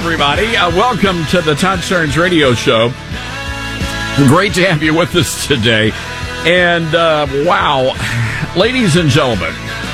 everybody. Welcome to the Todd Starnes Radio Show. Great to have you with us today. And, wow, ladies and gentlemen,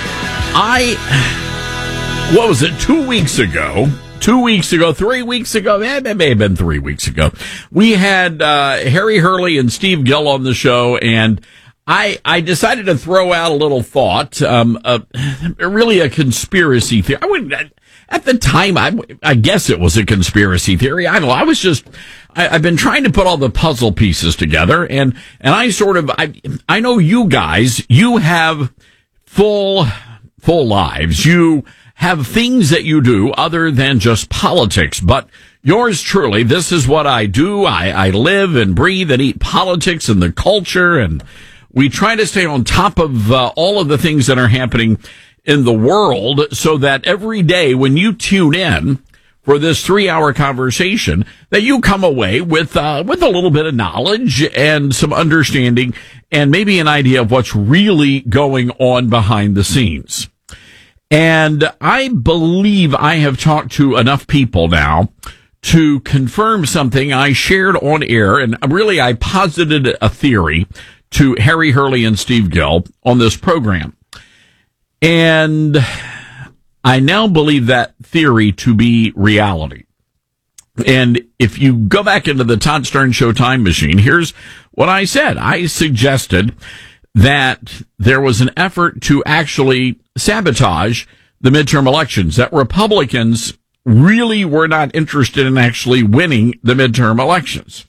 what was it, 2 weeks ago? 3 weeks ago, it may have been 3 weeks ago, we had Harry Hurley and Steve Gill on the show, and I decided to throw out a little thought, really a conspiracy theory. At the time, I guess it was a conspiracy theory. I don't know. I've been trying to put all the puzzle pieces together, and I know you guys, you have full lives. You have things that you do other than just politics, but yours truly, this is what I do. I live and breathe and eat politics and the culture, and we try to stay on top of all of the things that are happening in the world so that every day when you tune in for this 3-hour conversation, that you come away with a little bit of knowledge and some understanding and maybe an idea of what's really going on behind the scenes. And I believe I have talked to enough people now to confirm something I shared on air, and really I posited a theory to Harry Hurley and Steve Gill on this program. And I now believe that theory to be reality. And if you go back into the Todd Starnes Show time machine, here's what I said. I suggested that there was an effort to actually sabotage the midterm elections, that Republicans really were not interested in actually winning the midterm elections.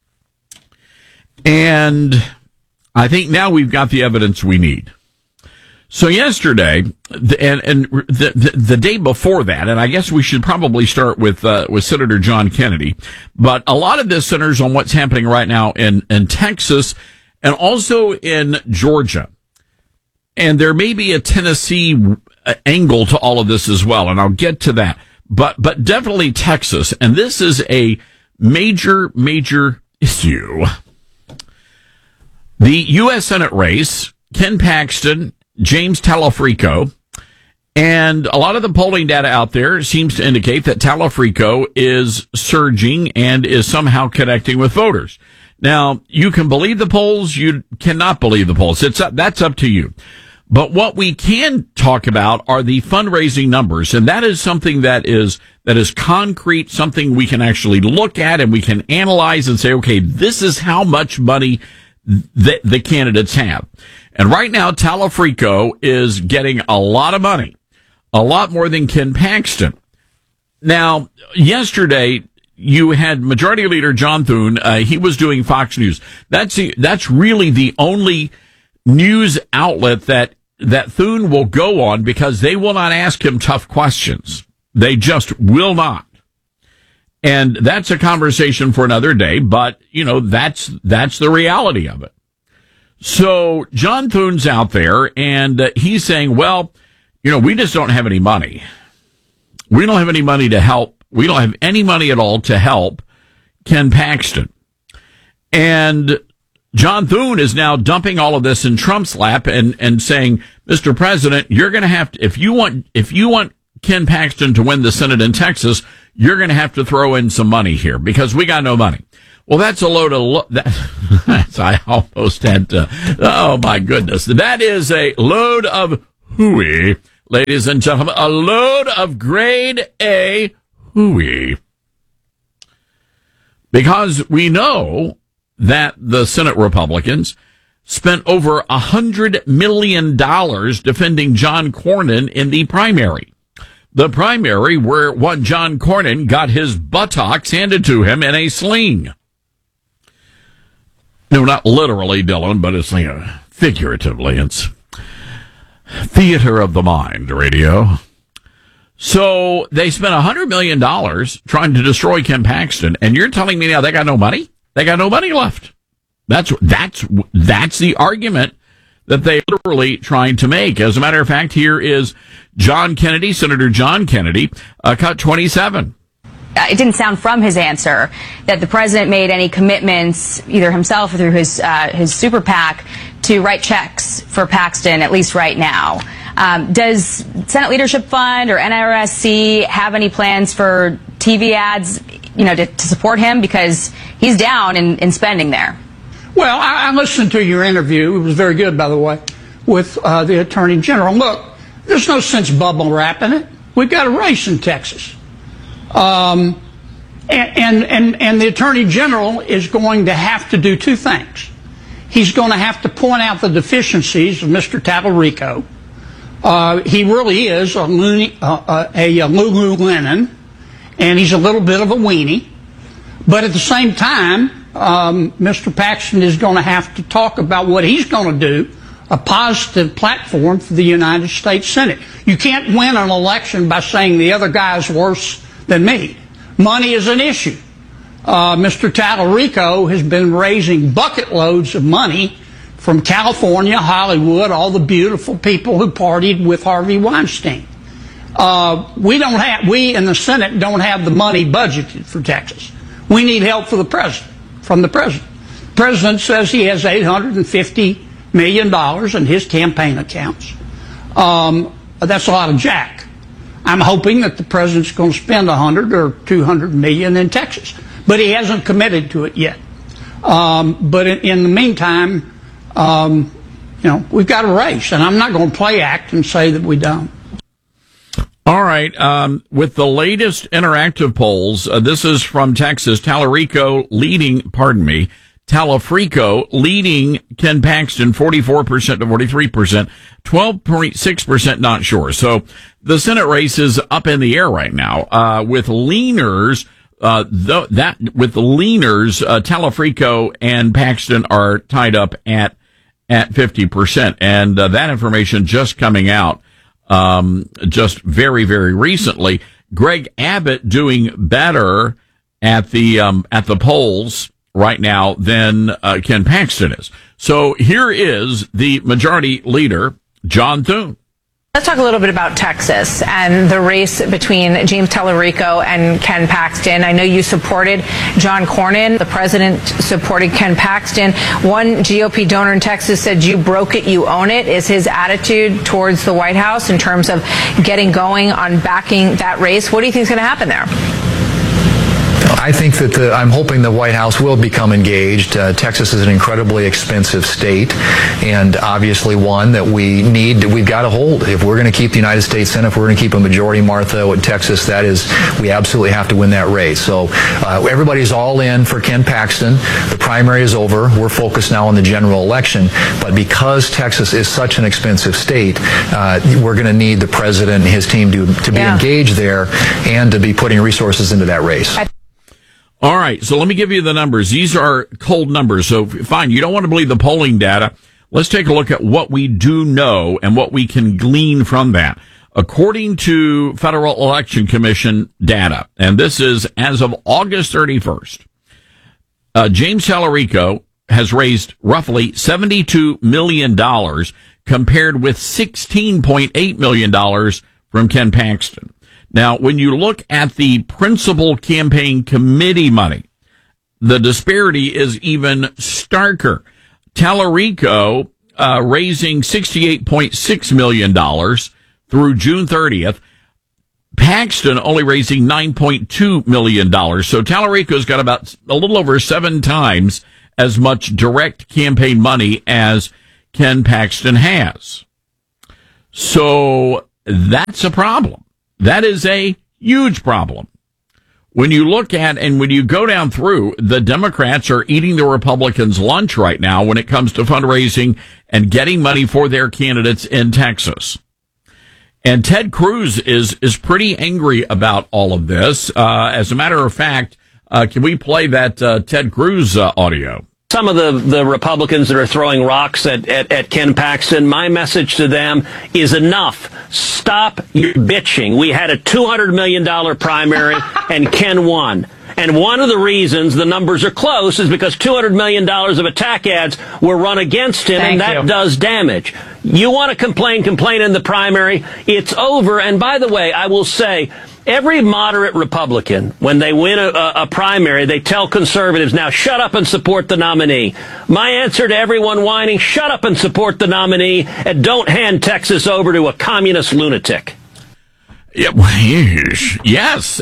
And I think now we've got the evidence we need. So yesterday, and the day before that, and I guess we should probably start with Senator John Kennedy, but a lot of this centers on what's happening right now in Texas and also in Georgia. And there may be a Tennessee angle to all of this as well, and I'll get to that. But definitely Texas, and this is a major issue. The U.S. Senate race, Ken Paxton, James Talafrico, and a lot of the polling data out there seems to indicate that Talafrico is surging and is somehow connecting with voters. Now, you can believe the polls, you cannot believe the polls. That's up to you. But what we can talk about are the fundraising numbers, and that is something that is concrete, something we can actually look at and we can analyze and say, okay, this is how much money the candidates have. And right now, Talafrico is getting a lot of money, a lot more than Ken Paxton. Now, yesterday, you had Majority Leader John Thune. He was doing Fox News. That's really the only news outlet that Thune will go on, because they will not ask him tough questions. They just will not. And that's a conversation for another day, but, that's the reality of it. So John Thune's out there, and he's saying, well, we just don't have any money. We don't have any money to help. We don't have any money at all to help Ken Paxton. And John Thune is now dumping all of this in Trump's lap and saying, Mr. President, you're going to have to, if you want Ken Paxton to win the Senate in Texas, you're going to have to throw in some money here because we got no money. Well, that's a load of, I almost had to, oh my goodness. That is a load of hooey, ladies and gentlemen, a load of grade A hooey. Because we know that the Senate Republicans spent over $100 million defending John Cornyn in the primary. The primary where one John Cornyn got his buttocks handed to him in a sling. No, not literally, Dylan, but it's figuratively. It's theater of the mind, radio. So they spent $100 million trying to destroy Ken Paxton, and you're telling me now they got no money? They got no money left. That's the argument that they're literally trying to make. As a matter of fact, here is John Kennedy, Senator John Kennedy, cut 27. It didn't sound from his answer that the president made any commitments, either himself or through his super PAC, to write checks for Paxton, at least right now. Does Senate Leadership Fund or NRSC have any plans for TV ads, to support him, because he's down in spending there. Well, I listened to your interview. It was very good, by the way, with the Attorney General. Look, there's no sense bubble wrapping it. We've got a race in Texas. And the Attorney General is going to have to do two things. He's going to have to point out the deficiencies of Mr. Tallarico. He really is a Lululemon, and he's a little bit of a weenie. But at the same time, Mr. Paxton is going to have to talk about what he's going to do, a positive platform for the United States Senate. You can't win an election by saying the other guy's worse than me. Money is an issue. Mr. Tallarico has been raising bucket loads of money from California, Hollywood, all the beautiful people who partied with Harvey Weinstein. We in the Senate don't have the money budgeted for Texas. We need help from the president. The president says he has $850 million in his campaign accounts. That's a lot of jack. I'm hoping that the president's going to spend $100 or $200 million in Texas, but he hasn't committed to it yet. But in the meantime, we've got a race, and I'm not going to play act and say that we don't. All right. With the latest interactive polls, this is from Texas. Tallarico leading Ken Paxton 44% to 43%, 12.6% not sure. So the Senate race is up in the air right now. With leaners, Tallarico and Paxton are tied up at 50%. And that information just coming out just very, very recently. Greg Abbott doing better at the polls right now than Ken Paxton is. So here is the majority leader, John Thune. Let's talk a little bit about Texas and the race between James Tallarico and Ken Paxton. I know you supported John Cornyn. The president supported Ken Paxton. One GOP donor in Texas said, "You broke it, you own it." Is his attitude towards the White House in terms of getting going on backing that race? What do you think is going to happen there? I think that I'm hoping the White House will become engaged. Texas is an incredibly expensive state, and obviously one that we've got to hold. If we're going to keep the United States Senate, if we're going to keep a majority, Martha, in Texas, we absolutely have to win that race. So everybody's all in for Ken Paxton. The primary is over. We're focused now on the general election. But because Texas is such an expensive state, we're going to need the president and his team to be engaged there and to be putting resources into that race. All right, so let me give you the numbers. These are cold numbers, so fine, you don't want to believe the polling data. Let's take a look at what we do know and what we can glean from that. According to Federal Election Commission data, and this is as of August 31st, James Tallarico has raised roughly $72 million compared with $16.8 million from Ken Paxton. Now, when you look at the principal campaign committee money, the disparity is even starker. Tallarico raising $68.6 million through June 30th. Paxton only raising $9.2 million. So Tallarico's got about a little over 7 times as much direct campaign money as Ken Paxton has. So that's a problem. That is a huge problem. When you look at and when you go down through, the Democrats are eating the Republicans' lunch right now when it comes to fundraising and getting money for their candidates in Texas. And Ted Cruz is pretty angry about all of this. As a matter of fact, can we play that Ted Cruz audio? Some of the Republicans that are throwing rocks at Ken Paxton, my message to them is enough. Stop your bitching. We had a $200 million primary and Ken won. And one of the reasons the numbers are close is because $200 million of attack ads were run against him, and that does damage. You want to complain in the primary. It's over. And by the way, I will say, every moderate Republican, when they win a primary, they tell conservatives, now shut up and support the nominee. My answer to everyone whining, shut up and support the nominee, and don't hand Texas over to a communist lunatic. Yes.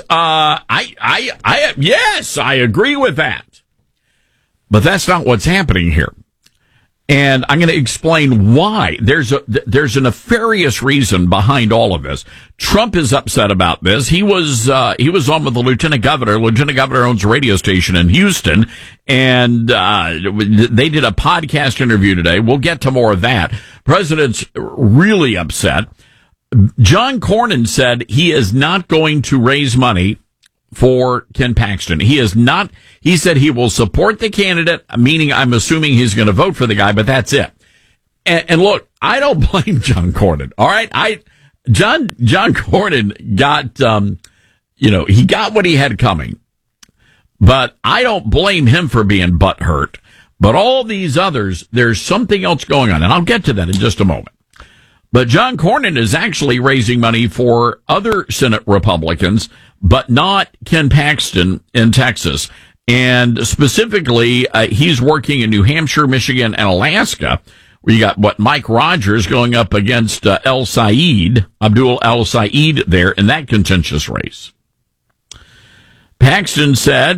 Yes, I agree with that. But that's not what's happening here. And I'm going to explain why. There's a nefarious reason behind all of this. Trump is upset about this. He was on with the lieutenant governor. Lieutenant governor owns a radio station in Houston, and they did a podcast interview today. We'll get to more of that. President's really upset. John Cornyn said he is not going to raise money for Ken Paxton. He is not. He said he will support the candidate, meaning I'm assuming he's going to vote for the guy, but that's it. And look, I don't blame John Cornyn. All right. John Cornyn got, he got what he had coming, but I don't blame him for being butthurt. But all these others, there's something else going on, and I'll get to that in just a moment. But John Cornyn is actually raising money for other Senate Republicans, but not Ken Paxton in Texas. And specifically, he's working in New Hampshire, Michigan, and Alaska, where you got Mike Rogers going up against Abdul El Sayed there in that contentious race. Cornyn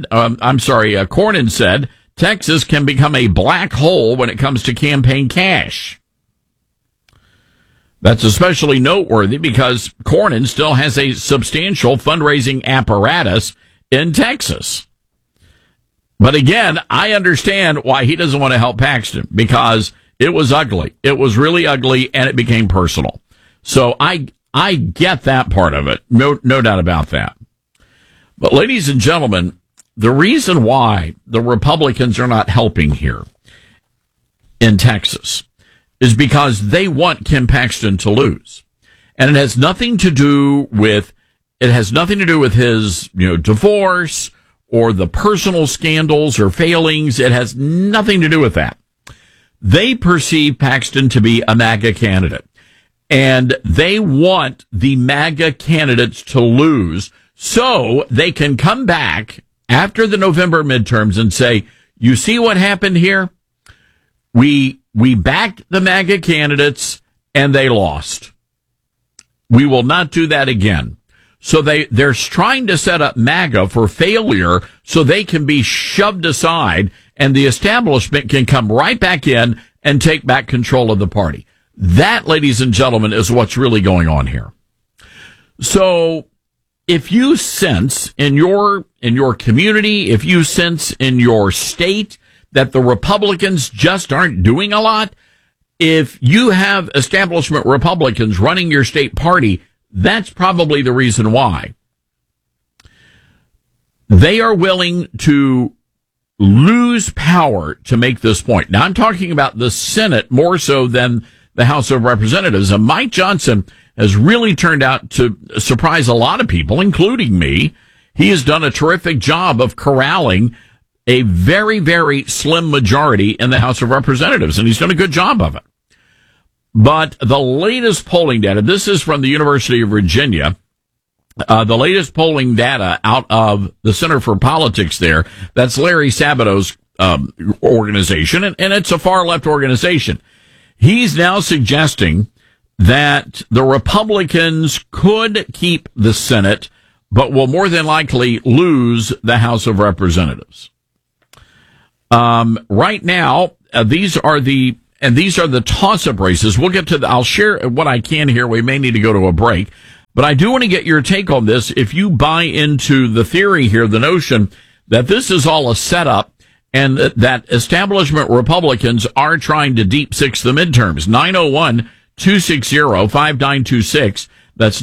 said, Texas can become a black hole when it comes to campaign cash. That's especially noteworthy because Cornyn still has a substantial fundraising apparatus in Texas. But again, I understand why he doesn't want to help Paxton, because it was ugly. It was really ugly, and it became personal. So I get that part of it. No doubt about that. But ladies and gentlemen, the reason why the Republicans are not helping here in Texas is because they want Ken Paxton to lose. And it has nothing to do with his, divorce or the personal scandals or failings. It has nothing to do with that. They perceive Paxton to be a MAGA candidate, and they want the MAGA candidates to lose so they can come back after the November midterms and say, you see what happened here? We backed the MAGA candidates and they lost. We will not do that again. So they're trying to set up MAGA for failure so they can be shoved aside and the establishment can come right back in and take back control of the party. That, ladies and gentlemen, is what's really going on here. So if you sense in your community, if you sense in your state that the Republicans just aren't doing a lot, if you have establishment Republicans running your state party, that's probably the reason why. They are willing to lose power to make this point. Now, I'm talking about the Senate more so than the House of Representatives. And Mike Johnson has really turned out to surprise a lot of people, including me. He has done a terrific job of corralling a very, very slim majority in the House of Representatives, and he's done a good job of it. But the latest polling data, this is from the University of Virginia, the latest polling data out of the Center for Politics there, that's Larry Sabato's organization, and it's a far-left organization. He's now suggesting that the Republicans could keep the Senate, but will more than likely lose the House of Representatives. Right now, these are the toss-up races. We'll get to I'll share what I can here. We may need to go to a break, but I do want to get your take on this. If you buy into the theory here, the notion that this is all a setup and that establishment Republicans are trying to deep six the midterms. 901-260-5926. That's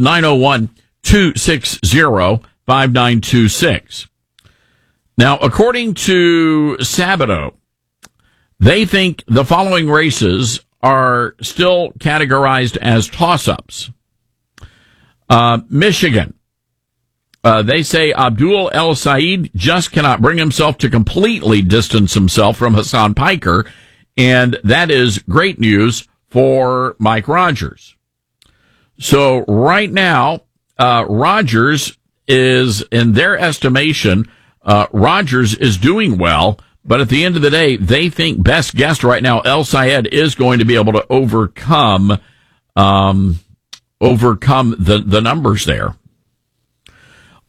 901-260-5926. Now, according to Sabato, they think the following races are still categorized as toss-ups. Michigan, they say Abdul El Sayed just cannot bring himself to completely distance himself from Hassan Piker, and that is great news for Mike Rogers. So right now, Rogers is, in their estimation, Rogers is doing well, but at the end of the day, they think best guess right now, El Sayed is going to be able to overcome the numbers there.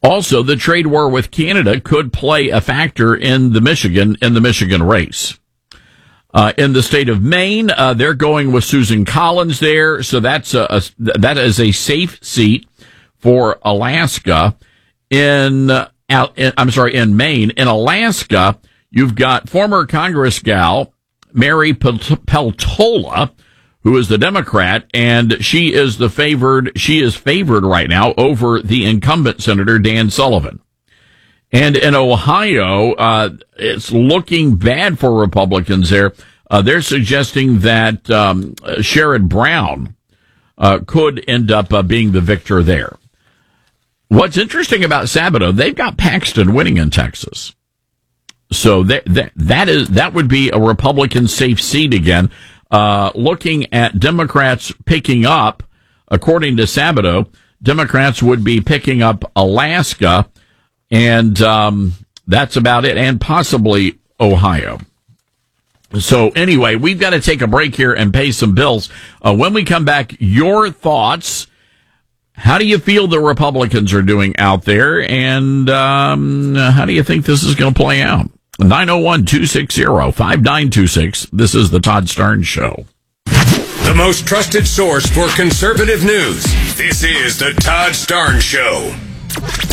Also, the trade war with Canada could play a factor in the Michigan race. In the state of Maine, they're going with Susan Collins there, so that is a safe seat for Alaska. In Maine. In Alaska, you've got former Congress gal Mary Peltola, who is the Democrat, and she is favored right now over the incumbent Senator Dan Sullivan. And in Ohio, it's looking bad for Republicans there. They're suggesting that Sherrod Brown could end up being the victor there. What's interesting about Sabato, they've got Paxton winning in Texas. So that would be a Republican safe seat again. Looking at Democrats picking up, according to Sabato, Democrats would be picking up Alaska, and that's about it, and possibly Ohio. So anyway, we've got to take a break here and pay some bills. When we come back, your thoughts. How do you feel the Republicans are doing out there, and how do you think this is going to play out? 901-260-5926. This is the Todd Starnes Show. The most trusted source for conservative news. This is the Todd Starnes Show.